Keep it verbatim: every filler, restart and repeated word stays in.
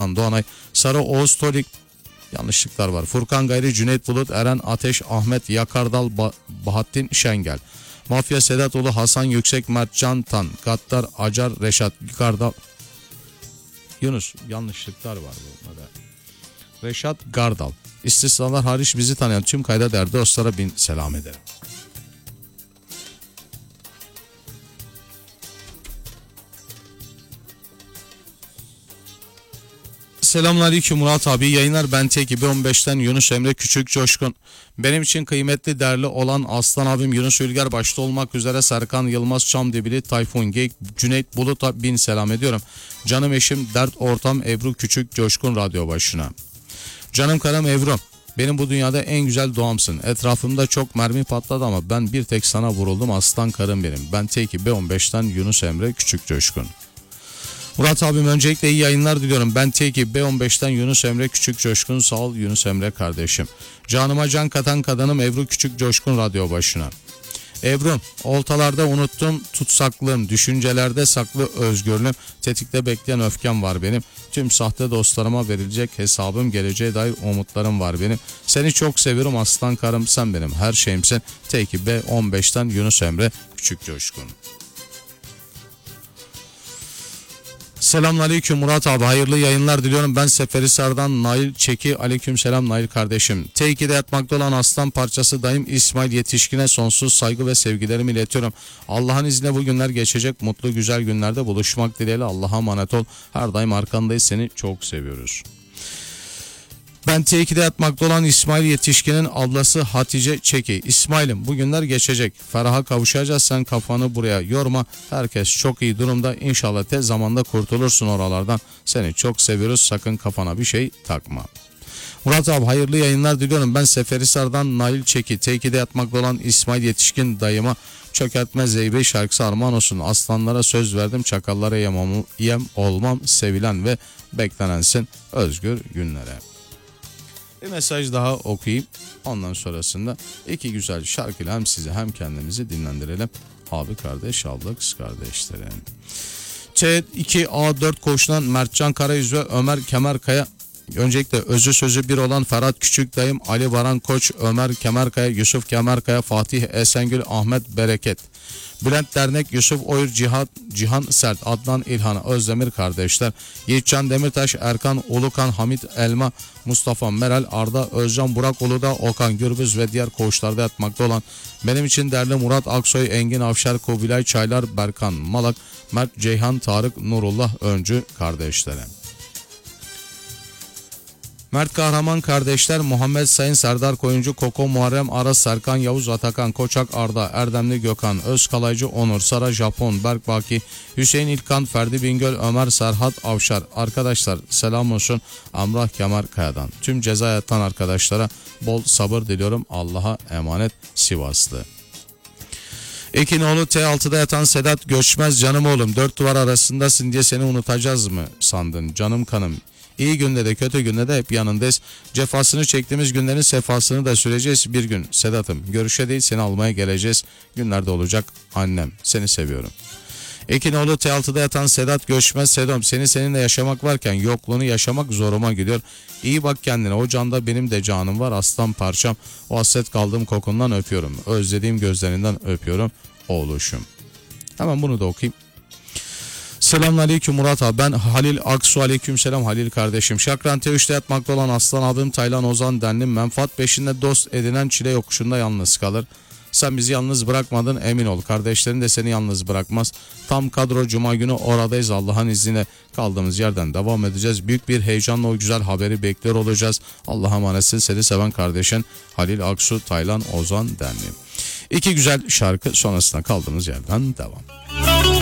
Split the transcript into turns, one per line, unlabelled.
Hakan Doğanay, Sarı Oğuz Tolik, yanlışlıklar var. Furkan Gayri, Cüneyt Bulut, Eren Ateş, Ahmet Yakardal, ba Bahattin Şengel, Mafya Sedatoğlu, Hasan Yüksek, Mert Cantan, Gattar Acar, Reşat Gardal, Yunus, yanlışlıklar var burada. Reşat Gardal. İstisnalar hariç bizi tanıyan tüm kayda değerli dostlara bin selam ederim. Selamünaleyküm Murat abi, yayınlar. Ben T iki B on beşten Yunus Emre Küçük Coşkun. Benim için kıymetli, değerli olan aslan abim Yunus Ülger başta olmak üzere Serkan Yılmaz, Çamdibili, Tayfun Geyik, Cüneyt Bulut'a bin selam ediyorum. Canım eşim, dert ortam Ebru Küçük Coşkun radyo başına. Canım karım Ebru, benim bu dünyada en güzel doğamsın. Etrafımda çok mermi patladı ama ben bir tek sana vuruldum, aslan karım benim. Ben T iki B on beşten Yunus Emre Küçük Coşkun. Murat abim, öncelikle iyi yayınlar diliyorum. Ben T iki B on beşten Yunus Emre Küçük Coşkun. Sağ ol Yunus Emre kardeşim. Canıma can katan kadınım Ebru Küçük Coşkun radyo başına. Ebru, oltalarda unuttum tutsaklığım, düşüncelerde saklı özgürlüğüm, tetikte bekleyen öfkem var benim. Tüm sahte dostlarıma verilecek hesabım, geleceğe dair umutlarım var benim. Seni çok seviyorum aslan karım, sen benim her şeyimsin. T iki B on beşten Yunus Emre Küçük Coşkun. Selamünaleyküm Murat abi, hayırlı yayınlar diliyorum. Ben Seferihisar'dan Nail Çeki, aleykümselam Nail kardeşim. T iki'de yatmakta olan aslan parçası dayım İsmail Yetişkin'e sonsuz saygı ve sevgilerimi iletiyorum. Allah'ın izniyle bu günler geçecek, mutlu güzel günlerde buluşmak dileğiyle. Allah'a emanet ol, her daim arkandayız, seni çok seviyoruz. Ben T iki'de yatmakta olan İsmail Yetişkin'in ablası Hatice Çeki. İsmail'im, bu günler geçecek. Feraha kavuşacağız, sen kafanı buraya yorma. Herkes çok iyi durumda. İnşallah tez zamanda kurtulursun oralardan. Seni çok seviyoruz, sakın kafana bir şey takma. Murat abi, hayırlı yayınlar diliyorum. Ben Seferihisar'dan Nail Çeki. T iki'de yatmakta olan İsmail Yetişkin dayıma çökertme zeybe şarkısı armağan olsun. Aslanlara söz verdim, çakallara yem, yem olmam, sevilen ve beklenensin özgür günlere. Bir mesaj daha okuyayım. Ondan sonrasında iki güzel şarkıyla hem sizi hem kendimizi dinlendirelim. Abi kardeş, abla kız kardeşlerim. T iki A dört koşulan Mertcan Karayüz ve Ömer Kemerkaya. Öncelikle özü sözü bir olan Ferhat Küçük dayım, Ali Baran Koç, Ömer Kemerkaya, Yusuf Kemerkaya, Fatih Esengül, Ahmet Bereket, Bülent Dernek, Yusuf Oyur, Cihan, Cihan Sert, Adnan İlhan Özdemir kardeşler, Yiğitcan Demirtaş, Erkan Ulukan, Hamit Elma, Mustafa Meral, Arda Özcan, Burak Uludağ, Okan Gürbüz ve diğer koğuşlarda yatmakta olan benim için değerli Murat Aksoy, Engin Avşar, Kubilay Çaylar, Berkan Malak, Mert Ceyhan, Tarık Nurullah Öncü kardeşlere. Mert Kahraman kardeşler, Muhammed Sayın, Serdar Koyuncu, Koko Muharrem Aras, Serkan Yavuz, Atakan Koçak, Arda Erdemli, Gökhan Özkalaycı, Onur Sara, Japon, Berk Baki, Hüseyin İlkan, Ferdi Bingöl, Ömer Serhat Avşar. Arkadaşlar selam olsun Amrah Kemal Kaya'dan. Tüm ceza yatan arkadaşlara bol sabır diliyorum. Allah'a emanet Sivaslı. Ekinoğlu T altıda yatan Sedat Göçmez, canım oğlum dört duvar arasındasın diye seni unutacağız mı sandın canım kanım. İyi günde de kötü günde de hep yanındayız. Cefasını çektiğimiz günlerin sefasını da süreceğiz bir gün. Sedat'ım, görüşe değil seni almaya geleceğiz. Günlerde olacak annem. Seni seviyorum. Ekinoğlu T altıda yatan Sedat Göçmez, Sedom seni seninle yaşamak varken yokluğunu yaşamak zoruma gidiyor. İyi bak kendine, o canda benim de canım var aslan parçam. O hasret kaldığım kokundan öpüyorum. Özlediğim gözlerinden öpüyorum oğluşum. Hemen bunu da okuyayım. Selamünaleyküm Murat abi, ben Halil Aksu, aleykümselam Halil kardeşim. Şakran T üç'te yatmakta olan aslan abim Taylan Ozan denlim. Menfaat peşinde dost edinen çile yokuşunda yalnız kalır. Sen bizi yalnız bırakmadın, emin ol. Kardeşlerin de seni yalnız bırakmaz. Tam kadro cuma günü oradayız. Allah'ın izniyle kaldığımız yerden devam edeceğiz. Büyük bir heyecanla o güzel haberi bekliyor olacağız. Allah'a emanetsin, seni seven kardeşin Halil Aksu, Taylan Ozan denlim. İki güzel şarkı sonrasında kaldığımız yerden devam.